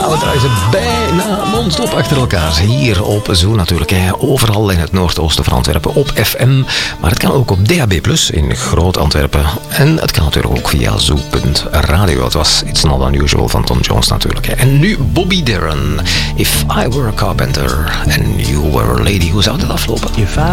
we draaien ze bijna non-stop achter elkaar. Hier op Zo natuurlijk. Overal in het noordoosten van Antwerpen op FM. Maar het kan ook op DAB+ in Groot-Antwerpen. En het kan natuurlijk ook via Zo.radio. Het was It's Not Unusual van Tom Jones natuurlijk. En nu Bobby Darin. If I Were a Carpenter and You Were a Lady. Hoe zou dat aflopen?